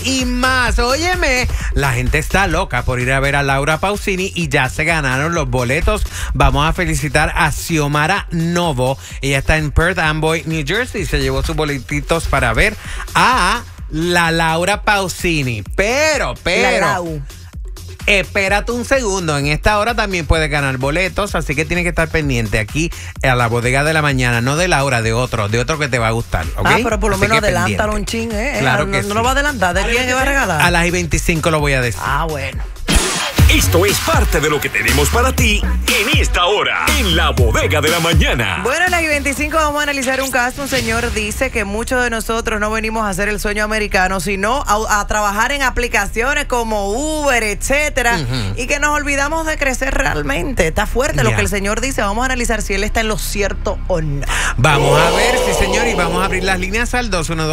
y más. Óyeme, la gente está loca por ir a ver a Laura Pausini y ya se ganaron los boletos. Vamos a felicitar a Xiomara Novo. Ella está en Perth Amboy, New Jersey. Se llevó sus boletitos para ver a la Laura Pausini. Pero. Espérate un segundo, en esta hora también puedes ganar boletos, así que tienes que estar pendiente aquí a la bodega de la mañana, no de Laura, de otro que te va a gustar, ¿ok? Pero por lo menos adelántalo un ching, Claro que no lo va a adelantar, ¿de quién que va a regalar? A las 25 lo voy a decir. Bueno. Esto es parte de lo que tenemos para ti en esta hora, en la bodega de la mañana. Bueno, en las 25 vamos a analizar un caso. Un señor dice que muchos de nosotros no venimos a hacer el sueño americano, sino a trabajar en aplicaciones como Uber, etcétera, y que nos olvidamos de crecer realmente. Está fuerte lo que el señor dice. Vamos a analizar si él está en lo cierto o no. Vamos a ver, sí señor, y vamos a abrir las líneas al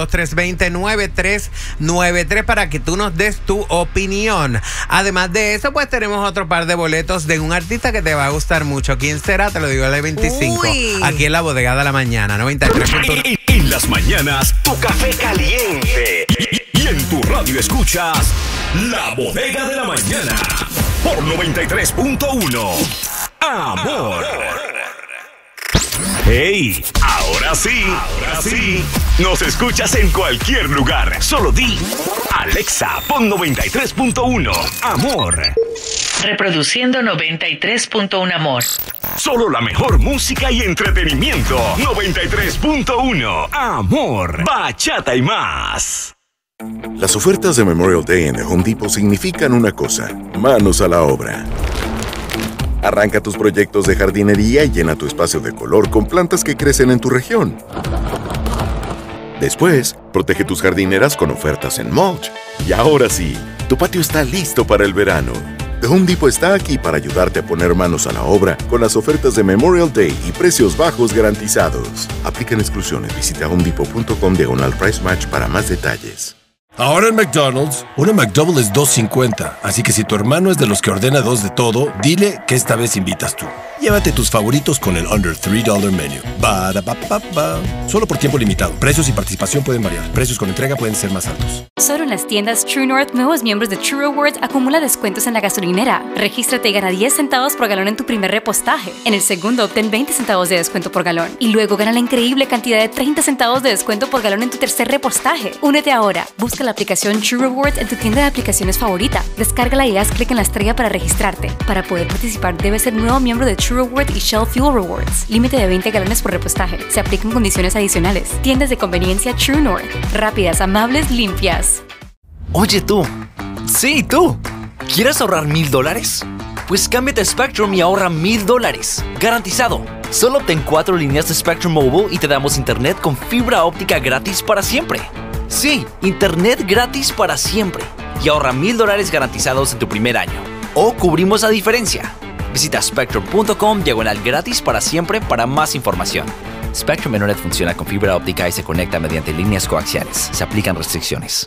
212-320-9393 para que tú nos des tu opinión. Además de eso, pues tenemos otro par de boletos de un artista que te va a gustar mucho. ¿Quién será? Te lo digo a las 25. Aquí en la bodega de la mañana, 93. En las mañanas, tu café caliente. Y en tu radio escuchas La Bodega de la Mañana por 93.1. Amor. ¡Hey! Ahora sí, nos escuchas en cualquier lugar. Solo di Alexa, pon 93.1 Amor. Reproduciendo 93.1 Amor. Solo la mejor música y entretenimiento. 93.1 Amor. Bachata y más. Las ofertas de Memorial Day en The Home Depot significan una cosa: manos a la obra. Arranca tus proyectos de jardinería y llena tu espacio de color con plantas que crecen en tu región. Después, protege tus jardineras con ofertas en mulch. Y ahora sí, tu patio está listo para el verano. The Home Depot está aquí para ayudarte a poner manos a la obra con las ofertas de Memorial Day y precios bajos garantizados. Aplican exclusiones. Visita homedepot.com/price match para más detalles. Ahora en McDonald's, una McDouble es $2.50, así que si tu hermano es de los que ordena dos de todo, dile que esta vez invitas tú. Llévate tus favoritos con el Under $3 Menu. Ba-da-ba-ba-ba. Solo por tiempo limitado. Precios y participación pueden variar. Precios con entrega pueden ser más altos. Solo en las tiendas True North, nuevos miembros de True Rewards acumula descuentos en la gasolinera. Regístrate y gana 10 centavos por galón en tu primer repostaje. En el segundo, obtén 20 centavos de descuento por galón. Y luego gana la increíble cantidad de 30 centavos de descuento por galón en tu tercer repostaje. Únete ahora. Busca la aplicación True Rewards en tu tienda de aplicaciones favorita. Descárgala y haz clic en la estrella para registrarte. Para poder participar, debes ser nuevo miembro de True Rewards y Shell Fuel Rewards. Límite de 20 galones por repostaje. Se aplican condiciones adicionales. Tiendas de conveniencia True North. Rápidas, amables, limpias. Oye tú. Sí, tú. ¿Quieres ahorrar $1,000? Pues cámbiate a Spectrum y ahorra $1,000. Garantizado. Solo obtén 4 líneas de Spectrum Mobile y te damos internet con fibra óptica gratis para siempre. Sí, internet gratis para siempre. Y ahorra $1,000 garantizados en tu primer año. O cubrimos la diferencia. Visita spectrum.com/gratis para siempre para más información. Spectrum Internet funciona con fibra óptica y se conecta mediante líneas coaxiales. Se aplican restricciones.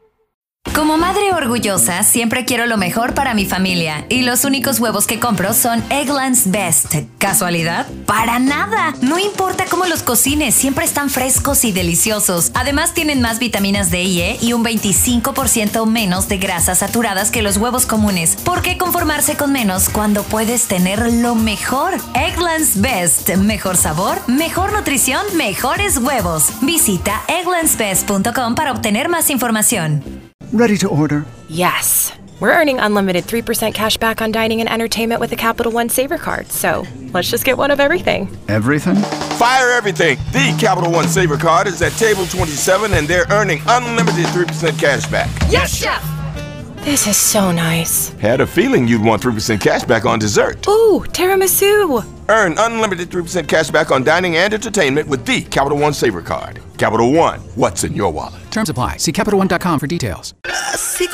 Como madre orgullosa, siempre quiero lo mejor para mi familia. Y los únicos huevos que compro son Eggland's Best. ¿Casualidad? ¡Para nada! No importa cómo los cocines, siempre están frescos y deliciosos. Además, tienen más vitaminas D y E y un 25% menos de grasas saturadas que los huevos comunes. ¿Por qué conformarse con menos cuando puedes tener lo mejor? Eggland's Best. Mejor sabor, mejor nutrición, mejores huevos. Visita egglandsbest.com para obtener más información. Ready to order? Yes. We're earning unlimited 3% cash back on dining and entertainment with a Capital One Saver card. So let's just get one of everything. Everything? Fire everything. The Capital One Saver card is at table 27 and they're earning unlimited 3% cash back. Yes, Chef! This is so nice. Had a feeling you'd want 3% cash back on dessert. Ooh, tiramisu. Earn unlimited 3% cash back on dining and entertainment with the Capital One Saver card. Capital One, what's in your wallet? Terms apply. See CapitalOne.com for details.